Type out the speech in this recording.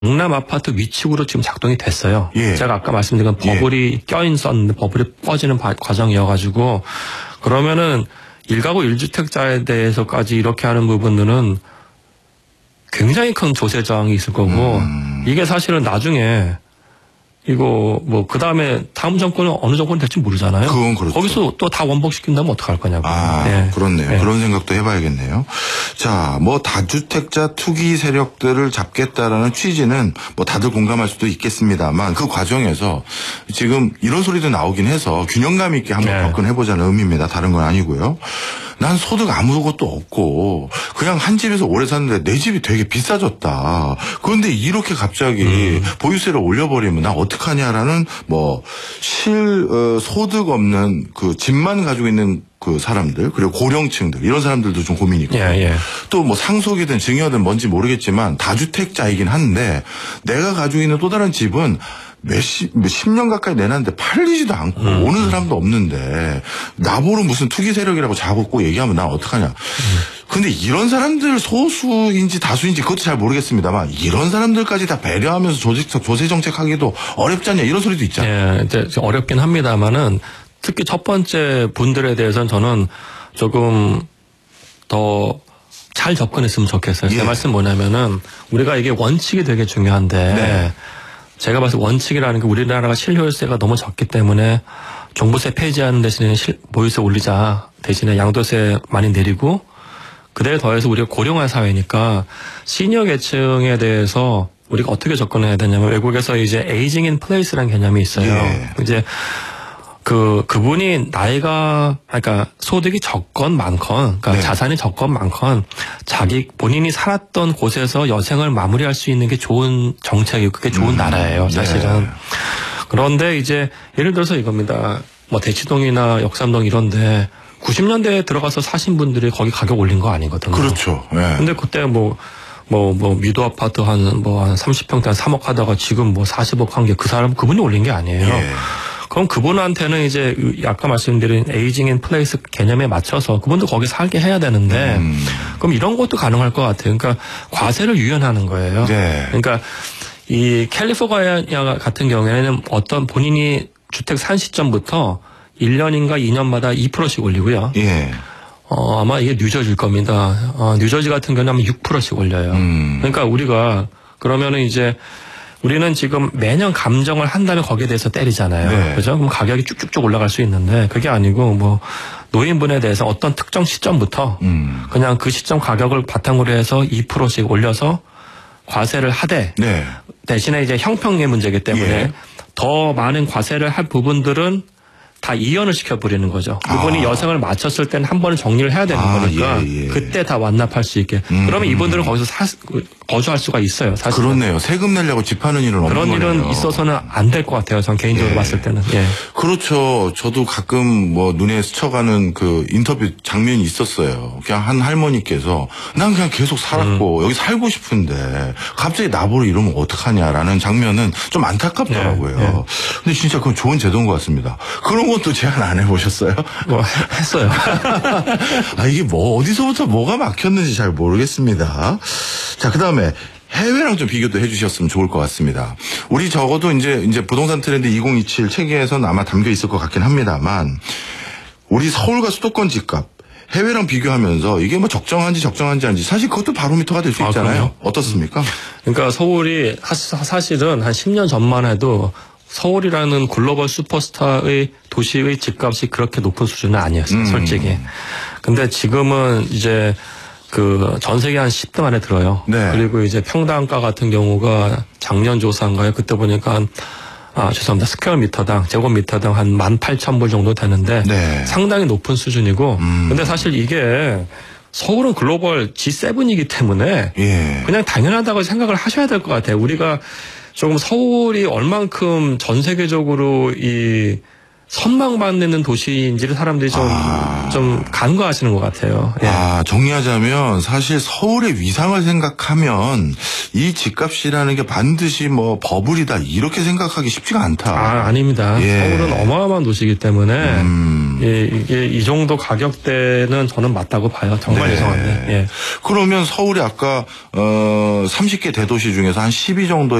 강남 아파트 위축으로 지금 작동이 됐어요. 예. 제가 아까 말씀드린 버블이 껴있었는데 버블이 꺼지는 과정이어가지고 그러면은 1가구 1주택자에 대해서까지 이렇게 하는 부분들은 굉장히 큰 조세 저항이 있을 거고 이게 사실은 나중에 이거 뭐 그다음에 다음 정권은 어느 정권이 될지 모르잖아요. 그건 그렇죠. 거기서 또 다 원복시킨다면 어떡할 거냐고. 그렇네요. 네. 그런 생각도 해봐야겠네요. 자, 뭐 다주택자 투기 세력들을 잡겠다라는 취지는 뭐 다들 공감할 수도 있겠습니다만 그 과정에서 지금 이런 소리도 나오긴 해서 균형감 있게 한번 접근해보자는 의미입니다. 다른 건 아니고요. 난 소득 아무것도 없고 그냥 한 집에서 오래 샀는데 내 집이 되게 비싸졌다. 그런데 이렇게 갑자기 보유세를 올려버리면 나 어떡하냐라는 뭐 소득 없는 그 집만 가지고 있는 그 사람들 그리고 고령층들 이런 사람들도 좀 고민이 있거든요. 또 뭐 상속이든 증여든 뭔지 모르겠지만 다주택자이긴 한데 내가 가지고 있는 또 다른 집은 몇십 년 가까이 내놨는데 팔리지도 않고 오는 사람도 없는데 나보러 무슨 투기 세력이라고 자꾸 얘기하면 난 어떡하냐. 근데 이런 사람들 소수인지 다수인지 그것도 잘 모르겠습니다만 이런 사람들까지 다 배려하면서 조세 정책 하기도 어렵지 않냐 이런 소리도 있잖아요. 예, 이제 어렵긴 합니다만은 특히 첫 번째 분들에 대해서는 저는 조금 더 잘 접근했으면 좋겠어요. 제 말씀 뭐냐면은 우리가 이게 원칙이 되게 중요한데 제가 봐서 원칙이라는 게 우리나라가 실효세가 너무 적기 때문에 종부세 폐지하는 대신에 보유세 올리자 대신에 양도세 많이 내리고 그대에 더해서 우리가 고령화 사회니까 시니어 계층에 대해서 우리가 어떻게 접근해야 되냐면 외국에서 이제 에이징 인 플레이스라는 개념이 있어요. 이제 그분이 나이가 그러니까 소득이 적건 많건 그러니까 자산이 적건 많건 본인이 살았던 곳에서 여생을 마무리할 수 있는 게 좋은 정책이고 그게 좋은 나라예요, 사실은. 그런데 이제 예를 들어서 이겁니다. 뭐 대치동이나 역삼동 이런데 90년대에 들어가서 사신 분들이 거기 가격 올린 거 아니거든요. 그렇죠. 근데 그때 뭐 미도 아파트 한 30평대 한 3억 하다가 지금 뭐 40억 한 게 그분이 올린 게 아니에요. 그럼 그분한테는 이제 아까 말씀드린 에이징 인 플레이스 개념에 맞춰서 그분도 거기 살게 해야 되는데 그럼 이런 것도 가능할 것 같아요. 그러니까 과세를 유연하는 거예요. 그러니까 이 캘리포니아 같은 경우에는 어떤 본인이 주택 산 시점부터 1년인가 2년마다 2%씩 올리고요. 아마 이게 뉴저지일 겁니다. 뉴저지 같은 경우는 아마 6%씩 올려요. 그러니까 우리가 그러면은 이제 우리는 지금 매년 감정을 한 다음에 거기에 대해서 때리잖아요. 그죠? 그럼 가격이 쭉쭉쭉 올라갈 수 있는데 그게 아니고 뭐 노인분에 대해서 어떤 특정 시점부터 그냥 그 시점 가격을 바탕으로 해서 2%씩 올려서 과세를 하되 대신에 이제 형평의 문제이기 때문에 더 많은 과세를 할 부분들은 다 이연을 시켜버리는 거죠. 그분이 여생을 마쳤을 때는 한 번은 정리를 해야 되는 거니까 그때 다 완납할 수 있게. 그러면 이분들은 거기서 거주할 수가 있어요. 사실. 그렇네요. 세금 내려고 집하는 일은 없는 거네요. 그런 일은 있어서는 안 될 것 같아요. 전 개인적으로 봤을 때는. 그렇죠. 저도 가끔 뭐 눈에 스쳐가는 그 인터뷰 장면이 있었어요. 그냥 한 할머니께서 난 그냥 계속 살았고 여기 살고 싶은데 갑자기 나보러 이러면 어떡하냐라는 장면은 좀 안타깝더라고요. 근데 진짜 그건 좋은 제도인 것 같습니다. 그런 것도 제안 안 해보셨어요? 했어요. 이게 뭐 어디서부터 뭐가 막혔는지 잘 모르겠습니다. 자, 그다음에 해외랑 좀 비교도 해주셨으면 좋을 것 같습니다. 우리 적어도 이제 부동산 트렌드 2027 체계에서는 아마 담겨 있을 것 같긴 합니다만 우리 서울과 수도권 집값 해외랑 비교하면서 이게 뭐 적정한지 아닌지 사실 그것도 바로미터가 될 수 있잖아요. 어떻습니까? 그러니까 서울이 사실은 한 10년 전만 해도 서울이라는 글로벌 슈퍼스타의 도시의 집값이 그렇게 높은 수준은 아니었어요, 솔직히. 근데 지금은 이제 전 세계 한 10등 안에 들어요. 그리고 이제 평당가 같은 경우가 작년 조사인가요? 그때 보니까 죄송합니다. 스퀘어미터당, 제곱미터당 한 18,000불 정도 되는데 상당히 높은 수준이고 근데 사실 이게 서울은 글로벌 G7이기 때문에 그냥 당연하다고 생각을 하셔야 될 것 같아요. 우리가 조금 서울이 얼만큼 전 세계적으로 이 선망받는 도시인지를 사람들이 좀 좀 간과하시는 것 같아요. 예. 정리하자면 사실 서울의 위상을 생각하면 이 집값이라는 게 반드시 뭐 버블이다 이렇게 생각하기 쉽지가 않다. 아닙니다. 예. 서울은 어마어마한 도시이기 때문에 예, 이게 이 정도 가격대는 저는 맞다고 봐요. 정말 네. 죄송한데. 예. 그러면 서울이 아까 30개 대도시 중에서 한 12 정도